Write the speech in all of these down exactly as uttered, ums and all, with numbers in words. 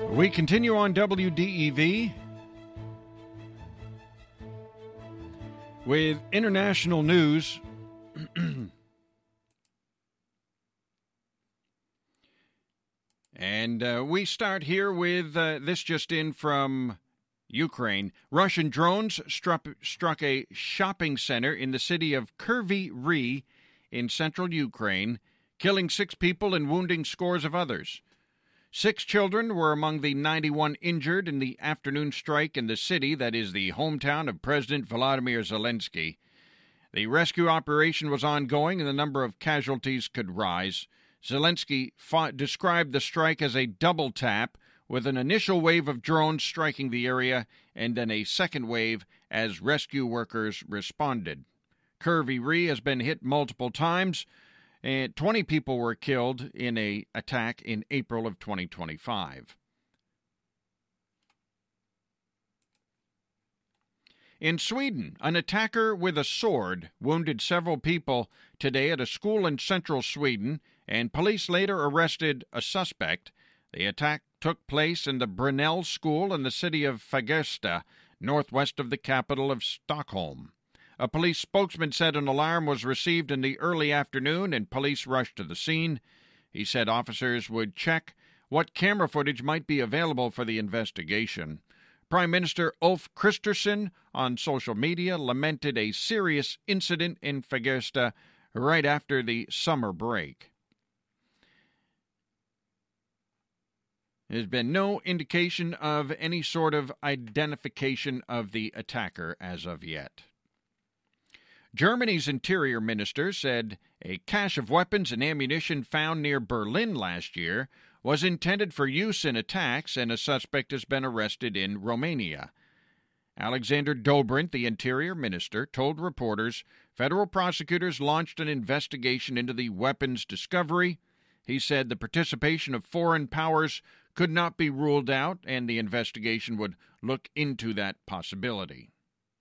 We continue on W D E V with international news. And uh, we start here with uh, this just in from Ukraine. Russian drones struck, struck a shopping center in the city of Kryvyi Rih in central Ukraine, killing six people and wounding scores of others. Six children were among the ninety-one injured in the afternoon strike in the city that is the hometown of President Volodymyr Zelensky. The rescue operation was ongoing and the number of casualties could rise. Zelensky fought, described the strike as a double tap, with an initial wave of drones striking the area and then a second wave as rescue workers responded. Kryvyi Rih has been hit multiple times, and twenty people were killed in an attack in April of twenty twenty-five. In Sweden, an attacker with a sword wounded several people today at a school in central Sweden, and police later arrested a suspect. The attack took place in the Brunell School in the city of Fagersta, northwest of the capital of Stockholm. A police spokesman said an alarm was received in the early afternoon and police rushed to the scene. He said officers would check what camera footage might be available for the investigation. Prime Minister Ulf Kristersson on social media lamented a serious incident in Fagersta right after the summer break. There's been no indication of any sort of identification of the attacker as of yet. Germany's interior minister said a cache of weapons and ammunition found near Berlin last year was intended for use in attacks, and a suspect has been arrested in Romania. Alexander Dobrindt, the interior minister, told reporters federal prosecutors launched an investigation into the weapons discovery. He said the participation of foreign powers could not be ruled out, and the investigation would look into that possibility.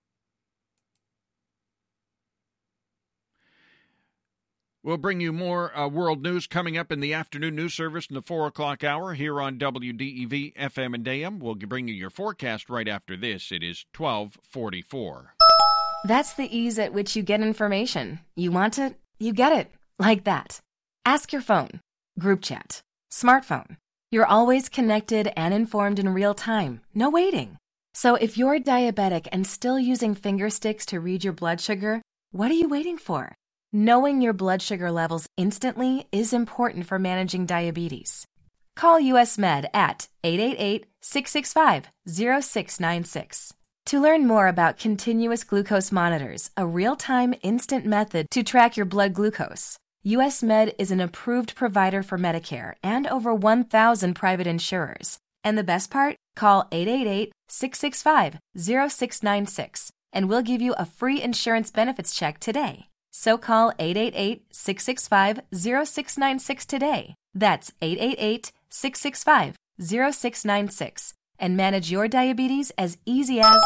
We'll bring you more uh, world news coming up in the afternoon news service in the four o'clock hour here on W D E V F M and A M. We'll bring you your forecast right after this. It is twelve forty-four. That's the ease at which you get information. You want it, you get it. Like that. Ask your phone. Group chat. Smartphone. You're always connected and informed in real time. No waiting. So if you're diabetic and still using finger sticks to read your blood sugar, what are you waiting for? Knowing your blood sugar levels instantly is important for managing diabetes. Call U S Med at eight eight eight, six six five, zero six nine six. To learn more about continuous glucose monitors, a real-time instant method to track your blood glucose, U S Med is an approved provider for Medicare and over one thousand private insurers. And the best part? Call eight eight eight, six six five, zero six nine six and we'll give you a free insurance benefits check today. So call eight eight eight, six six five, zero six nine six today. That's eight eight eight, six six five, zero six nine six and manage your diabetes as easy as...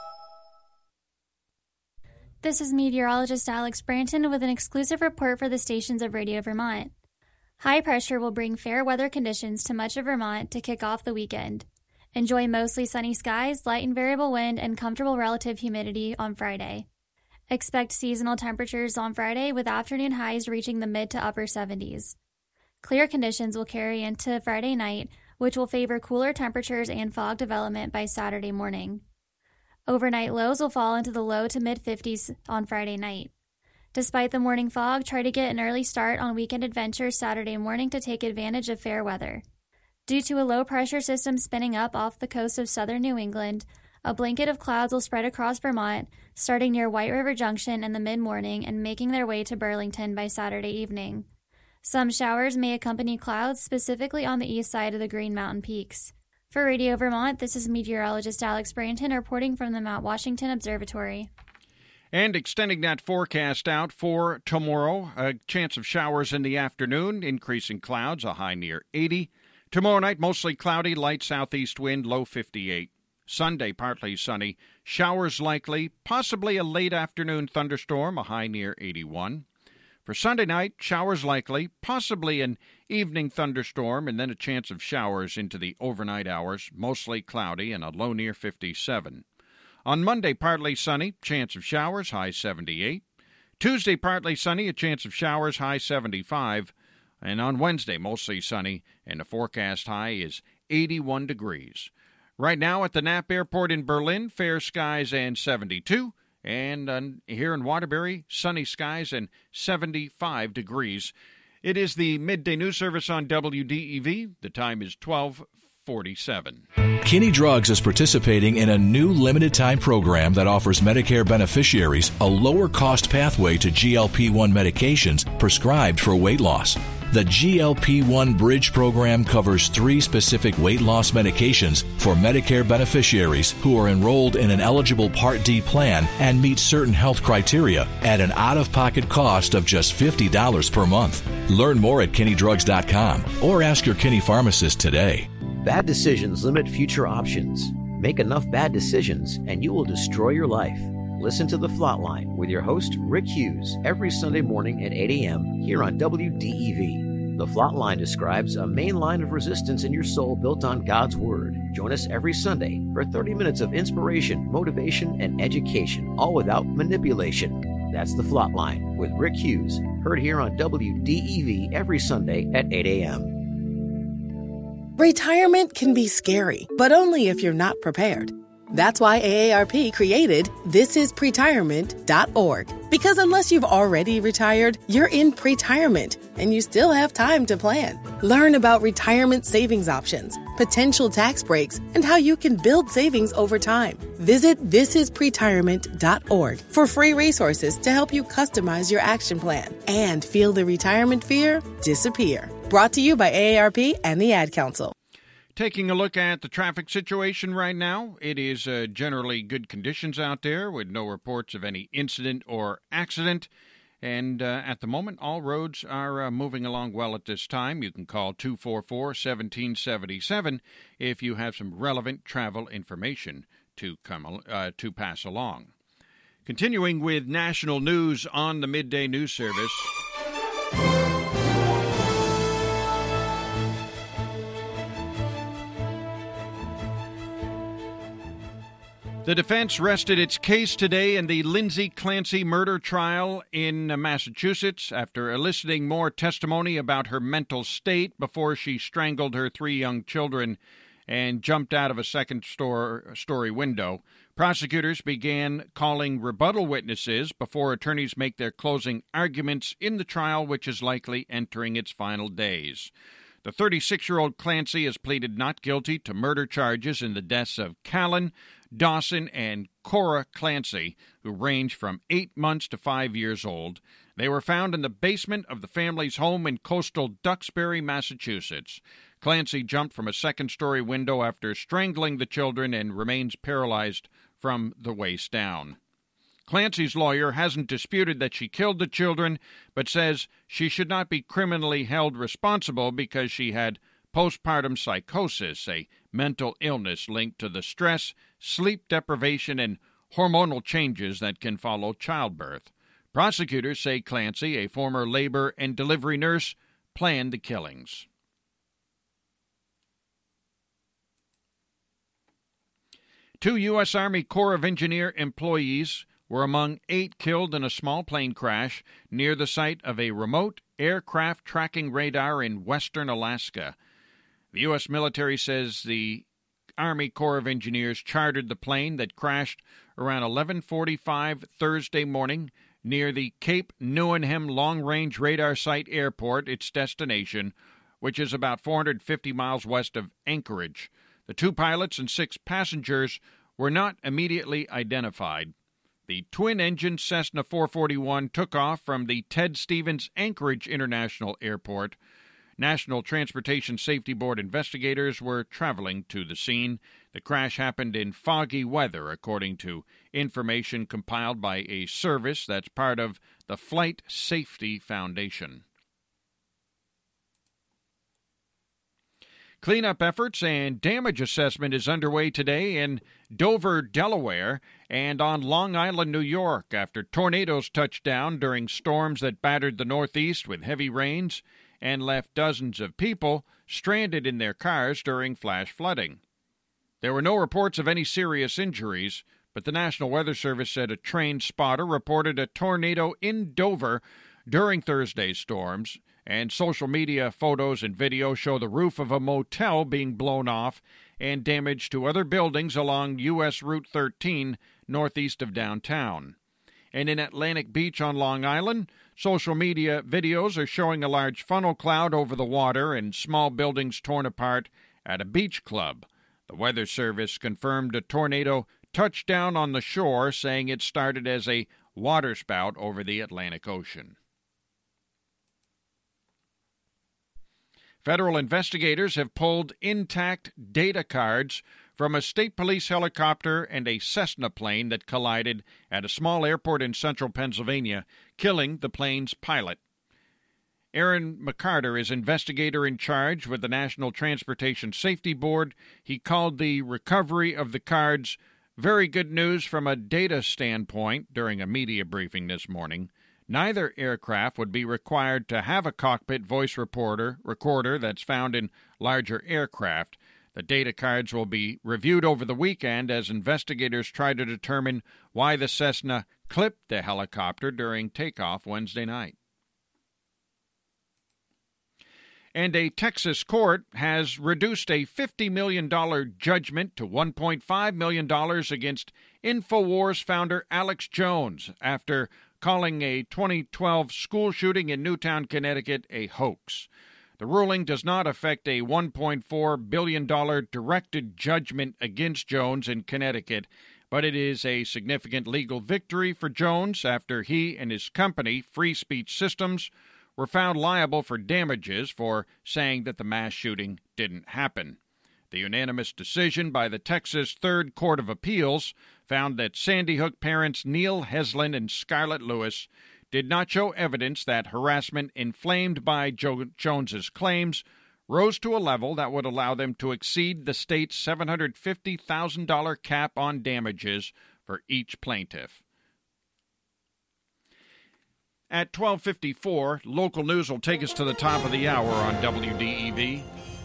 This is meteorologist Alex Branton with an exclusive report for the stations of Radio Vermont. High pressure will bring fair weather conditions to much of Vermont to kick off the weekend. Enjoy mostly sunny skies, light and variable wind, and comfortable relative humidity on Friday. Expect seasonal temperatures on Friday with afternoon highs reaching the mid to upper seventies. Clear conditions will carry into Friday night, which will favor cooler temperatures and fog development by Saturday morning. Overnight lows will fall into the low to mid fifties on Friday night. Despite the morning fog, try to get an early start on weekend adventures Saturday morning to take advantage of fair weather. Due to a low-pressure system spinning up off the coast of southern New England, a blanket of clouds will spread across Vermont, starting near White River Junction in the mid-morning and making their way to Burlington by Saturday evening. Some showers may accompany clouds, specifically on the east side of the Green Mountain Peaks. For Radio Vermont, this is meteorologist Alex Branton reporting from the Mount Washington Observatory. And extending that forecast out for tomorrow, a chance of showers in the afternoon, increasing clouds, a high near eighty. Tomorrow night, mostly cloudy, light southeast wind, low fifty-eight. Sunday, partly sunny. Showers likely, possibly a late afternoon thunderstorm, a high near eighty-one. For Sunday night, showers likely, possibly an evening thunderstorm, and then a chance of showers into the overnight hours, mostly cloudy and a low near fifty-seven. On Monday, partly sunny, chance of showers, high seventy-eight. Tuesday, partly sunny, a chance of showers, high seventy-five. And on Wednesday, mostly sunny, and the forecast high is eighty-one degrees. Right now at the Knapp Airport in Berlin, fair skies and seventy-two. And uh, here in Waterbury, sunny skies and seventy-five degrees. It is the midday news service on W D E V. The time is twelve forty-seven. Kinney Drugs is participating in a new limited-time program that offers Medicare beneficiaries a lower-cost pathway to G L P one medications prescribed for weight loss. The G L P one Bridge program covers three specific weight loss medications for Medicare beneficiaries who are enrolled in an eligible Part D plan and meet certain health criteria at an out-of-pocket cost of just fifty dollars per month. Learn more at kinney drugs dot com or ask your Kinney pharmacist today. Bad decisions limit future options. Make enough bad decisions and you will destroy your life. Listen to The Flatline with your host, Rick Hughes, every Sunday morning at eight a.m. here on W D E V. The Flatline describes a main line of resistance in your soul built on God's Word. Join us every Sunday for thirty minutes of inspiration, motivation, and education, all without manipulation. That's The Flatline with Rick Hughes, heard here on W D E V every Sunday at eight a.m. Retirement can be scary, but only if you're not prepared. That's why A A R P created this is pretirement dot org. Because unless you've already retired, you're in pretirement, and you still have time to plan. Learn about retirement savings options, potential tax breaks, and how you can build savings over time. Visit this is pretirement dot org for free resources to help you customize your action plan and feel the retirement fear disappear. Brought to you by A A R P and the Ad Council. Taking a look at the traffic situation right now, it is uh, generally good conditions out there with no reports of any incident or accident. And uh, at the moment, all roads are uh, moving along well at this time. You can call two four four, one seven seven seven if you have some relevant travel information to come uh, to pass along. Continuing with national news on the Midday News Service. The defense rested its case today in the Lindsay Clancy murder trial in Massachusetts after eliciting more testimony about her mental state before she strangled her three young children and jumped out of a second-story window. Prosecutors began calling rebuttal witnesses before attorneys make their closing arguments in the trial, which is likely entering its final days. The thirty-six-year-old Clancy has pleaded not guilty to murder charges in the deaths of Callan, Dawson, and Cora Clancy, who range from eight months to five years old. They were found in the basement of the family's home in coastal Duxbury, Massachusetts. Clancy jumped from a second-story window after strangling the children and remains paralyzed from the waist down. Clancy's lawyer hasn't disputed that she killed the children, but says she should not be criminally held responsible because she had postpartum psychosis, a mental illness linked to the stress, sleep deprivation, and hormonal changes that can follow childbirth. Prosecutors say Clancy, a former labor and delivery nurse, planned the killings. Two U S. Army Corps of Engineer employees were among eight killed in a small plane crash near the site of a remote aircraft tracking radar in western Alaska. The U S military says the Army Corps of Engineers chartered the plane that crashed around eleven forty-five Thursday morning near the Cape Newenham Long-Range Radar Site Airport, its destination, which is about four hundred fifty miles west of Anchorage. The two pilots and six passengers were not immediately identified. The twin-engine Cessna four forty-one took off from the Ted Stevens Anchorage International Airport. National Transportation Safety Board investigators were traveling to the scene. The crash happened in foggy weather, according to information compiled by a service that's part of the Flight Safety Foundation. Cleanup efforts and damage assessment is underway today in Dover, Delaware, and on Long Island, New York, after tornadoes touched down during storms that battered the Northeast with heavy rains and left dozens of people stranded in their cars during flash flooding. There were no reports of any serious injuries, but the National Weather Service said a trained spotter reported a tornado in Dover during Thursday's storms, and social media photos and video show the roof of a motel being blown off and damage to other buildings along U S Route thirteen northeast of downtown. And in Atlantic Beach on Long Island, social media videos are showing a large funnel cloud over the water and small buildings torn apart at a beach club. The Weather Service confirmed a tornado touched down on the shore, saying it started as a waterspout over the Atlantic Ocean. Federal investigators have pulled intact data cards from a state police helicopter and a Cessna plane that collided at a small airport in central Pennsylvania, killing the plane's pilot. Aaron McCarter is investigator in charge with the National Transportation Safety Board. He called the recovery of the cards very good news from a data standpoint during a media briefing this morning. Neither aircraft would be required to have a cockpit voice reporter recorder that's found in larger aircraft. The data cards will be reviewed over the weekend as investigators try to determine why the Cessna clipped the helicopter during takeoff Wednesday night. And a Texas court has reduced a fifty million dollars judgment to one point five million dollars against InfoWars founder Alex Jones after calling a twenty twelve school shooting in Newtown, Connecticut, a hoax. The ruling does not affect a one point four billion dollars directed judgment against Jones in Connecticut, but it is a significant legal victory for Jones after he and his company, Free Speech Systems, were found liable for damages for saying that the mass shooting didn't happen. The unanimous decision by the Texas Third Court of Appeals found that Sandy Hook parents Neil Heslin and Scarlett Lewis did not show evidence that harassment inflamed by jo- Jones's claims rose to a level that would allow them to exceed the state's seven hundred fifty thousand dollars cap on damages for each plaintiff. At twelve fifty-four, local news will take us to the top of the hour on W D E V.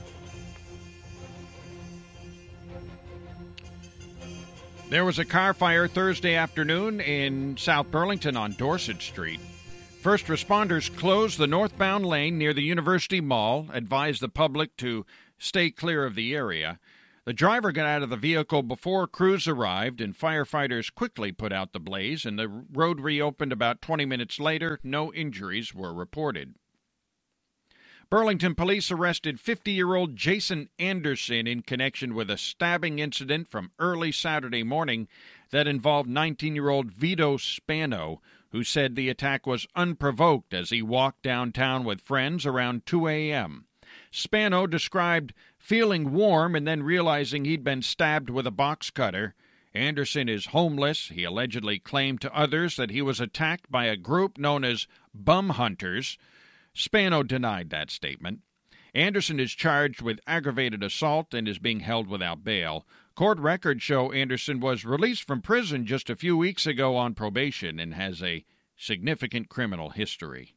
There was a car fire Thursday afternoon in South Burlington on Dorset Street. First responders closed the northbound lane near the University Mall, advised the public to stay clear of the area. The driver got out of the vehicle before crews arrived, and firefighters quickly put out the blaze, and the road reopened about twenty minutes later. No injuries were reported. Burlington police arrested fifty-year-old Jason Anderson in connection with a stabbing incident from early Saturday morning that involved nineteen-year-old Vito Spano, who said the attack was unprovoked as he walked downtown with friends around two a.m. Spano described feeling warm and then realizing he'd been stabbed with a box cutter. Anderson is homeless. He allegedly claimed to others that he was attacked by a group known as Bum Hunters. Spano denied that statement. Anderson is charged with aggravated assault and is being held without bail. Court records show Anderson was released from prison just a few weeks ago on probation and has a significant criminal history.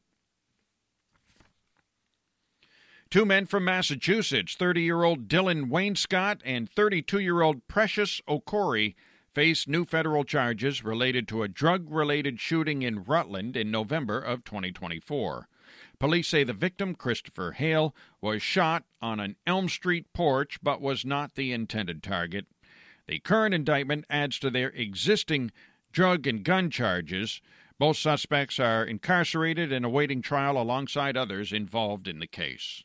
Two men from Massachusetts, thirty-year-old Dylan Wainscott and thirty-two-year-old Precious Okori, face new federal charges related to a drug-related shooting in Rutland in November of twenty twenty-four. Police say the victim, Christopher Hale, was shot on an Elm Street porch but was not the intended target. The current indictment adds to their existing drug and gun charges. Both suspects are incarcerated and awaiting trial alongside others involved in the case.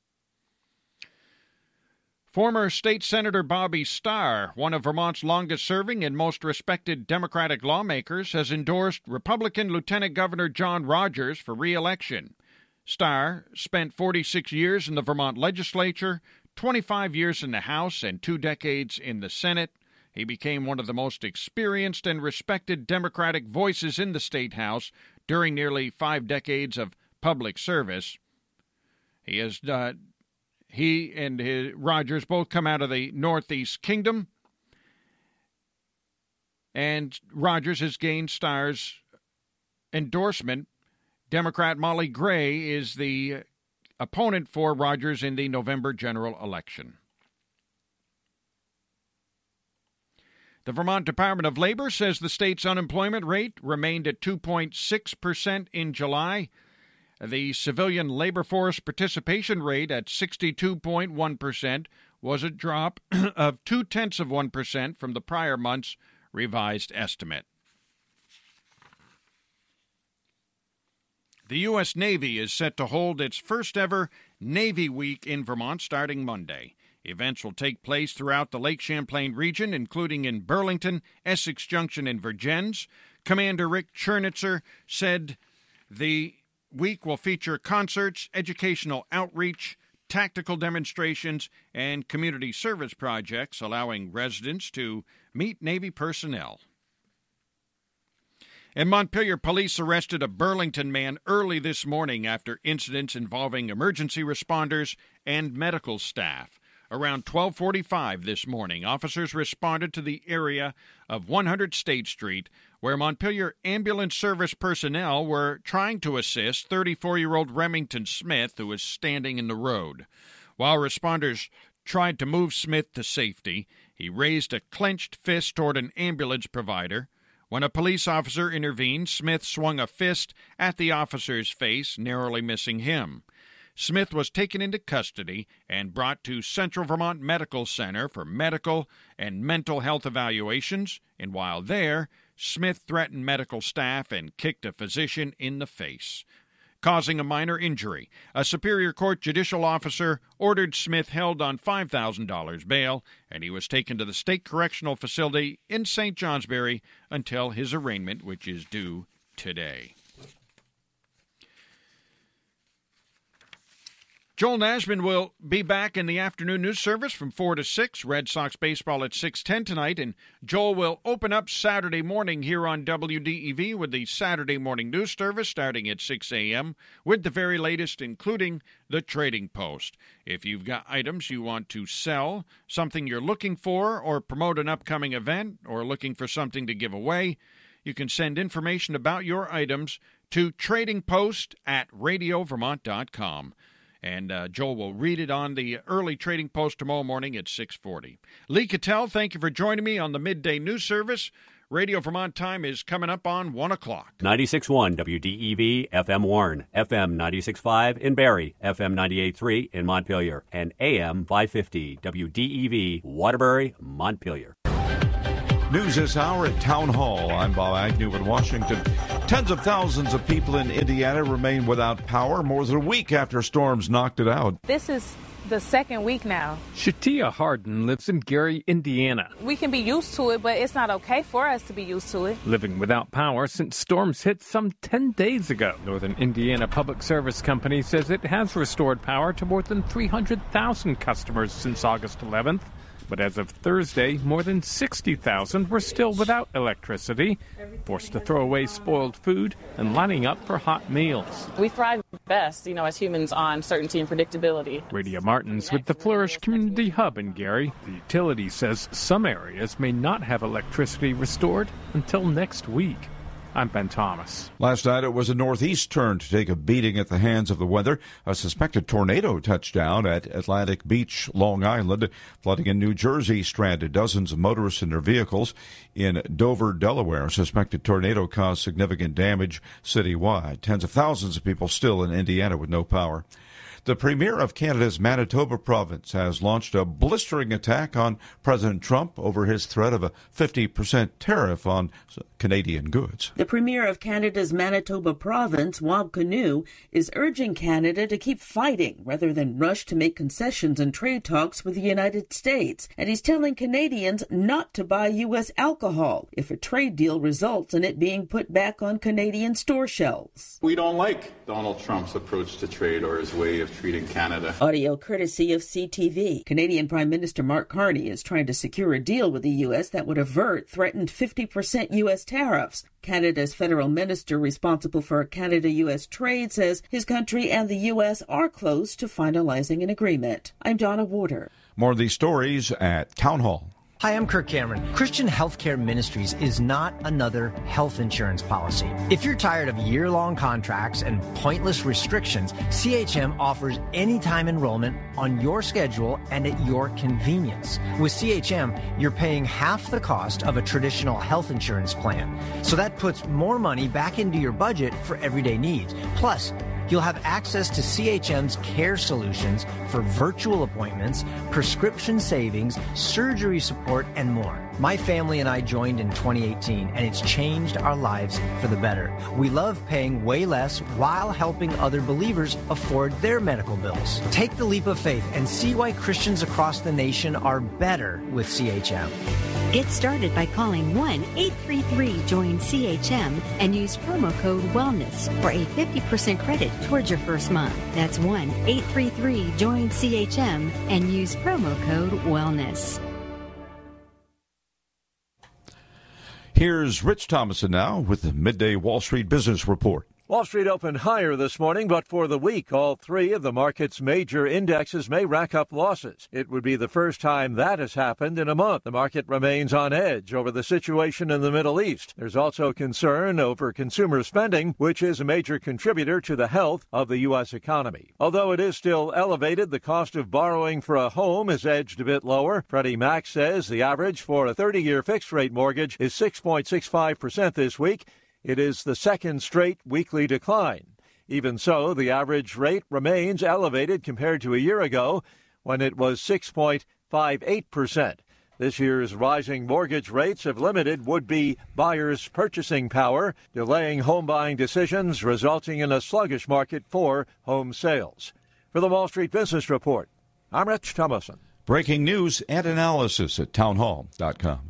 Former State Senator Bobby Starr, one of Vermont's longest-serving and most respected Democratic lawmakers, has endorsed Republican Lieutenant Governor John Rogers for re-election. Starr spent forty-six years in the Vermont legislature, twenty-five years in the House, and two decades in the Senate. He became one of the most experienced and respected Democratic voices in the State House during nearly five decades of public service. He has uh, he and his, Rogers both come out of the Northeast Kingdom, and Rogers has gained Starr's endorsement. Democrat Molly Gray is the opponent for Rogers in the November general election. The Vermont Department of Labor says the state's unemployment rate remained at two point six percent in July. The civilian labor force participation rate at sixty-two point one percent was a drop of two-tenths of one percent from the prior month's revised estimate. The U S. Navy is set to hold its first-ever Navy Week in Vermont starting Monday. Events will take place throughout the Lake Champlain region, including in Burlington, Essex Junction, and Vergennes. Commander Rick Chernitzer said the week will feature concerts, educational outreach, tactical demonstrations, and community service projects, allowing residents to meet Navy personnel. And Montpelier police arrested a Burlington man early this morning after incidents involving emergency responders and medical staff. Around twelve forty-five this morning, officers responded to the area of one hundred State Street, where Montpelier ambulance service personnel were trying to assist thirty-four-year-old Remington Smith, who was standing in the road. While responders tried to move Smith to safety, he raised a clenched fist toward an ambulance provider. When a police officer intervened, Smith swung a fist at the officer's face, narrowly missing him. Smith was taken into custody and brought to Central Vermont Medical Center for medical and mental health evaluations, and while there, Smith threatened medical staff and kicked a physician in the face, causing a minor injury. A Superior Court judicial officer ordered Smith held on five thousand dollars bail, and he was taken to the State Correctional Facility in Saint Johnsbury until his arraignment, which is due today. Joel Nashman will be back in the afternoon news service from four to six. Red Sox baseball at six ten tonight. And Joel will open up Saturday morning here on W D E V with the Saturday morning news service starting at six a.m. with the very latest, including the Trading Post. If you've got items you want to sell, something you're looking for, or promote an upcoming event, or looking for something to give away, you can send information about your items to Trading Post at radio vermont dot com. And uh, Joel will read it on the early Trading Post tomorrow morning at six forty. Lee Cattell, thank you for joining me on the midday news service. Radio Vermont time is coming up on one o'clock. ninety-six point one W D E V, F M Warren, F M ninety-six point five in Barrie, F M ninety-eight point three in Montpelier, and A M five fifty W D E V, Waterbury, Montpelier. News this hour at Town Hall. I'm Bob Agnew in Washington. Tens of thousands of people in Indiana remain without power more than a week after storms knocked it out. This is the second week now. Shatia Harden lives in Gary, Indiana. We can be used to it, but it's not okay for us to be used to it. Living without power since storms hit some ten days ago. Northern Indiana Public Service Company says it has restored power to more than three hundred thousand customers since August eleventh. But as of Thursday, more than sixty thousand were still without electricity, forced to throw away spoiled food and lining up for hot meals. We thrive best, you know, as humans on certainty and predictability. Radia Martins with the Flourish Community Hub in Gary. The utility says some areas may not have electricity restored until next week. I'm Ben Thomas. Last night it was a northeast turn to take a beating at the hands of the weather. A suspected tornado touched down at Atlantic Beach, Long Island. Flooding in New Jersey stranded dozens of motorists in their vehicles. In Dover, Delaware, a suspected tornado caused significant damage citywide. Tens of thousands of people still in Indiana with no power. The Premier of Canada's Manitoba province has launched a blistering attack on President Trump over his threat of a fifty percent tariff on Canadian goods. The Premier of Canada's Manitoba province, Wab Kinew, is urging Canada to keep fighting rather than rush to make concessions in trade talks with the United States. And he's telling Canadians not to buy U S alcohol if a trade deal results in it being put back on Canadian store shelves. We don't like Donald Trump's approach to trade or his way of treating Canada. Audio courtesy of C T V. Canadian Prime Minister Mark Carney is trying to secure a deal with the U S that would avert threatened fifty percent U S tariffs. Canada's federal minister responsible for Canada-U S trade says his country and the U S are close to finalizing an agreement. I'm Donna Warder. More of these stories at Town Hall. Hi, I'm Kirk Cameron. Christian Healthcare Ministries is not another health insurance policy. If you're tired of year-long contracts and pointless restrictions, C H M offers anytime enrollment on your schedule and at your convenience. With C H M, you're paying half the cost of a traditional health insurance plan. So that puts more money back into your budget for everyday needs. Plus, you'll have access to C H M's care solutions for virtual appointments, prescription savings, surgery support, and more. My family and I joined in twenty eighteen, and it's changed our lives for the better. We love paying way less while helping other believers afford their medical bills. Take the leap of faith and see why Christians across the nation are better with C H M. Get started by calling one eight three three join C H M and use promo code WELLNESS for a fifty percent credit towards your first month. That's one eight three three join C H M and use promo code WELLNESS. Here's Rich Thomason now with the Midday Wall Street Business Report. Wall Street opened higher this morning, but for the week, all three of the market's major indexes may rack up losses. It would be the first time that has happened in a month. The market remains on edge over the situation in the Middle East. There's also concern over consumer spending, which is a major contributor to the health of the U S economy. Although it is still elevated, the cost of borrowing for a home is edged a bit lower. Freddie Mac says the average for a thirty-year fixed-rate mortgage is six point six five percent this week. It is the second straight weekly decline. Even so, the average rate remains elevated compared to a year ago when it was six point five eight percent. This year's rising mortgage rates have limited would-be buyers' purchasing power, delaying home buying decisions, resulting in a sluggish market for home sales. For the Wall Street Business Report, I'm Rich Thomason. Breaking news and analysis at townhall dot com.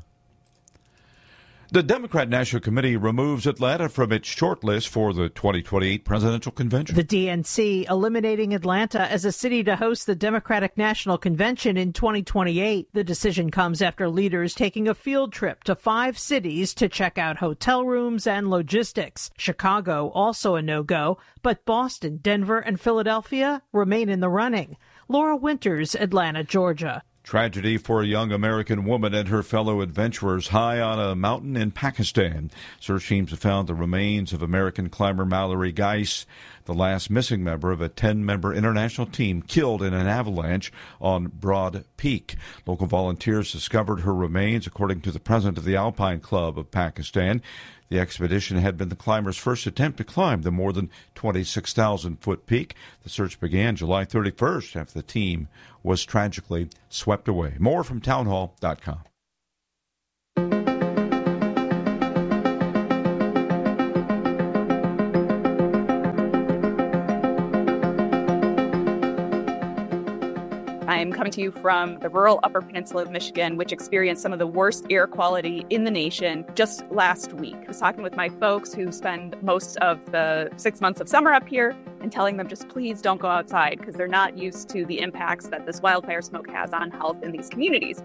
The Democrat National Committee removes Atlanta from its short list for the twenty twenty-eight presidential convention. The D N C eliminating Atlanta as a city to host the Democratic National Convention in twenty twenty-eight. The decision comes after leaders taking a field trip to five cities to check out hotel rooms and logistics. Chicago also a no-go, but Boston, Denver, and Philadelphia remain in the running. Laura Winters, Atlanta, Georgia. Tragedy for a young American woman and her fellow adventurers high on a mountain in Pakistan. Search teams have found the remains of American climber Mallory Geis, the last missing member of a ten-member international team killed in an avalanche on Broad Peak. Local volunteers discovered her remains, according to the president of the Alpine Club of Pakistan. The expedition had been the climber's first attempt to climb the more than twenty-six thousand foot peak. The search began July thirty-first after the team was tragically swept away. More from townhall dot com. I am coming to you from the rural Upper Peninsula of Michigan, which experienced some of the worst air quality in the nation just last week. I was talking with my folks who spend most of the six months of summer up here and telling them just please don't go outside because they're not used to the impacts that this wildfire smoke has on health in these communities.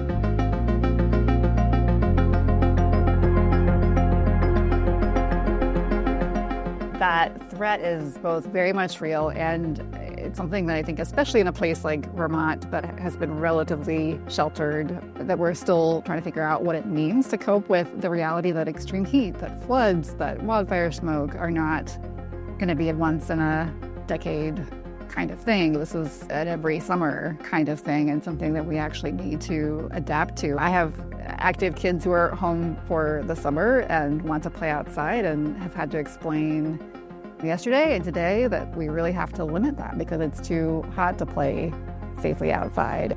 That threat is both very much real and it's something that I think, especially in a place like Vermont that has been relatively sheltered, that we're still trying to figure out what it means to cope with the reality that extreme heat, that floods, that wildfire smoke are not going to be a once in a decade kind of thing. This is an every summer kind of thing and something that we actually need to adapt to. I have active kids who are home for the summer and want to play outside and have had to explain yesterday and today that we really have to limit that because it's too hot to play safely outside.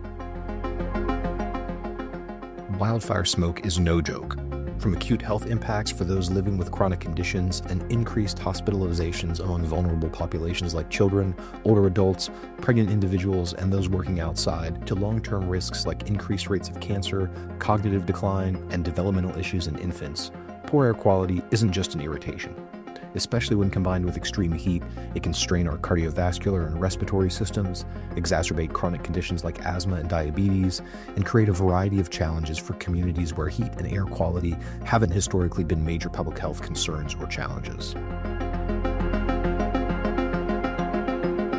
Wildfire smoke is no joke. From acute health impacts for those living with chronic conditions and increased hospitalizations among vulnerable populations like children, older adults, pregnant individuals, and those working outside, to long-term risks like increased rates of cancer, cognitive decline, and developmental issues in infants, poor air quality isn't just an irritation. Especially when combined with extreme heat, it can strain our cardiovascular and respiratory systems, exacerbate chronic conditions like asthma and diabetes, and create a variety of challenges for communities where heat and air quality haven't historically been major public health concerns or challenges.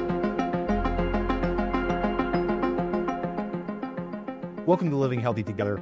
Welcome to Living Healthy Together.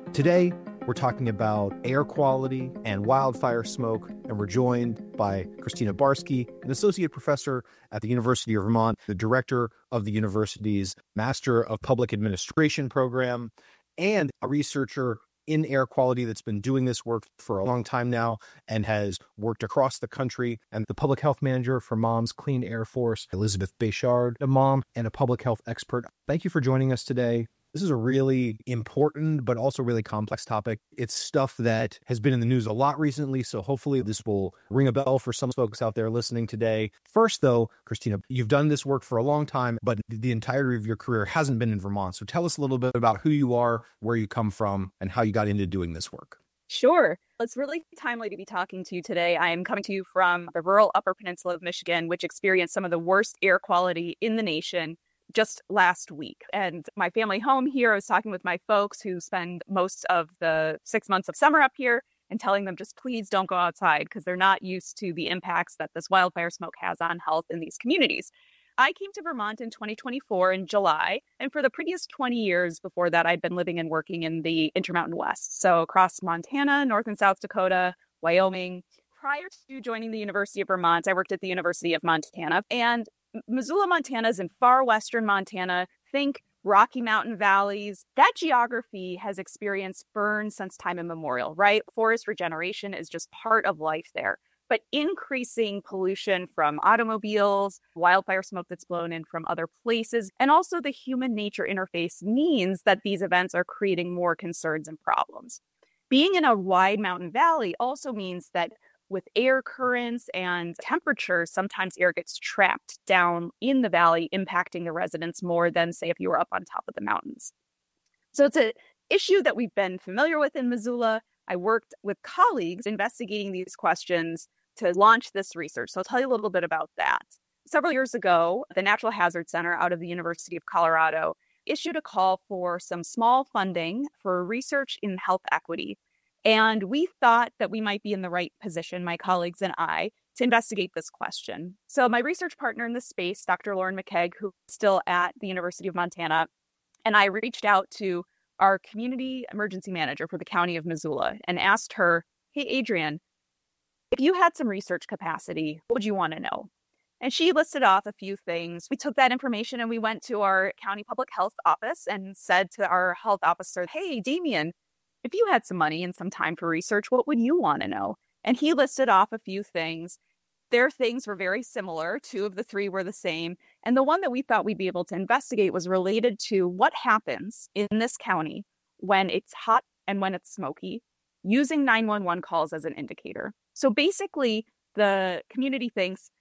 Today, we're talking about air quality and wildfire smoke, and we're joined by Christina Barsky, an associate professor at the University of Vermont, the director of the university's Master of Public Administration program, and a researcher in air quality that's been doing this work for a long time now and has worked across the country, and the public health manager for Moms Clean Air Force, Elizabeth Béchard, a mom and a public health expert. Thank you for joining us today. This is a really important, but also really complex topic. It's stuff that has been in the news a lot recently, so hopefully this will ring a bell for some folks out there listening today. First, though, Christina, you've done this work for a long time, but the entirety of your career hasn't been in Vermont. So tell us a little bit about who you are, where you come from, and how you got into doing this work. Sure. It's really timely to be talking to you today. I am coming to you from the rural Upper Peninsula of Michigan, which experienced some of the worst air quality in the nation just last week. And my family home here, I was talking with my folks who spend most of the six months of summer up here and telling them just please don't go outside because they're not used to the impacts that this wildfire smoke has on health in these communities. I came to Vermont in twenty twenty-four in July, and for the previous twenty years before that, I'd been living and working in the Intermountain West. So across Montana, North and South Dakota, Wyoming. Prior to joining the University of Vermont, I worked at the University of Montana, and Missoula, Montana is in far western Montana. Think Rocky Mountain valleys. That geography has experienced burn since time immemorial, right? Forest regeneration is just part of life there. But increasing pollution from automobiles, wildfire smoke that's blown in from other places, and also the human-nature interface means that these events are creating more concerns and problems. Being in a wide mountain valley also means that with air currents and temperatures, sometimes air gets trapped down in the valley, impacting the residents more than, say, if you were up on top of the mountains. So it's an issue that we've been familiar with in Missoula. I worked with colleagues investigating these questions to launch this research. So I'll tell you a little bit about that. Several years ago, the Natural Hazard Center out of the University of Colorado issued a call for some small funding for research in health equity. And we thought that we might be in the right position, my colleagues and I, to investigate this question. So my research partner in this space, Doctor Lauren McKeag, who's still at the University of Montana, and I reached out to our community emergency manager for the county of Missoula and asked her, hey, Adrienne, if you had some research capacity, what would you want to know? And she listed off a few things. We took that information and we went to our county public health office and said to our health officer, hey, Damien, if you had some money and some time for research, what would you want to know? And he listed off a few things. Their things were very similar. Two of the three were the same. And the one that we thought we'd be able to investigate was related to what happens in this county when it's hot and when it's smoky, using nine one one calls as an indicator. So basically, the community thinks